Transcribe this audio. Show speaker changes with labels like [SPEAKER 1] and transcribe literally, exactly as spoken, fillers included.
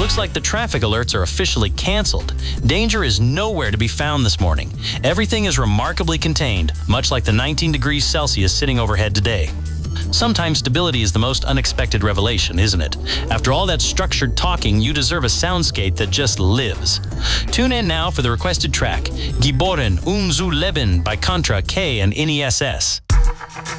[SPEAKER 1] Looks like the traffic alerts are officially canceled. Danger is nowhere to be found this morning. Everything is remarkably contained, much like the nineteen degrees Celsius sitting overhead today. Sometimes stability is the most unexpected revelation, isn't it? After all that structured talking, you deserve a soundscape that just lives. Tune in now for the requested track, Geboren um zu leben by Contra K and N E S S.